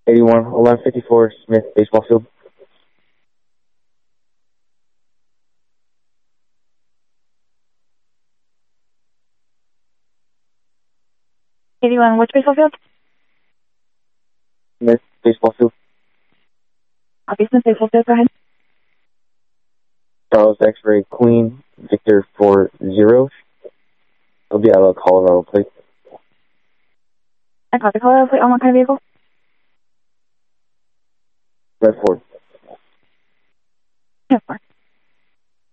81, 1154 Smith Baseball Field. Which baseball field? Smith Baseball Field. Copy, Smith Baseball Field, go ahead. Charles X-Ray Queen, Victor 40. It'll be out of a Colorado plate. I caught the Colorado plate on what kind of vehicle? Red Ford. Yes, sir.